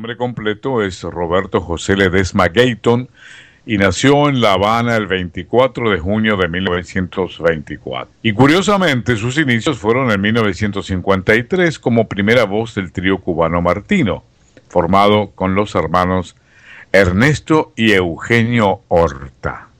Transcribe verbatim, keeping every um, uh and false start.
nombre completo es Roberto José Ledesma Gayton y nació en La Habana el veinticuatro de junio de mil novecientos veinticuatro. Y curiosamente sus inicios fueron en mil novecientos cincuenta y tres como primera voz del trío cubano Martino, formado con los hermanos Ernesto y Eugenio Horta.